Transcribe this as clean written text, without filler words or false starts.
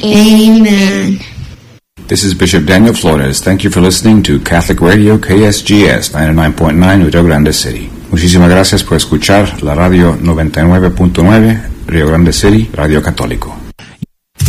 Amen. This is Bishop Daniel Flores. Thank you for listening to Catholic Radio KSGS 99.9 Rio Grande City. Muchísimas gracias por escuchar la radio 99.9 Rio Grande City, Radio Católico.